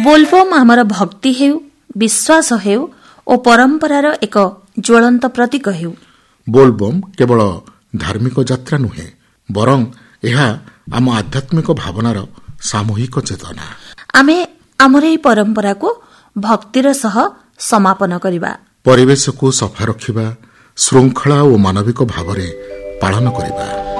ବୋଲବମ୍ ଆମର ଭକ୍ତି ହେଉ, ବିଶ୍ୱାସ ହେଉ ଓ ପରମ୍ପରାର ଏକ ଜ୍ୱଳନ୍ତ ପ୍ରତୀକ ହେଉ। ବୋଲବମ୍ କେବଳ ଧାର୍ମିକ ଯାତ୍ରା ନୁହେଁ, ବରଂ ଏହା ଆମ ଆଧ୍ୟାତ୍ମିକ ଭାବନାର ସାମୂହିକ ଚେତନା। ଆମେ ଆମର ଏହି ପରମ୍ପରାକୁ ଭକ୍ତିର ସହ ସମାପନ କରିବା, ପରିବେଶକୁ ସଫା ରଖିବା, ଶୃଙ୍ଖଳା ଓ ମାନବିକ ଭାବରେ ପାଳନ କରିବା।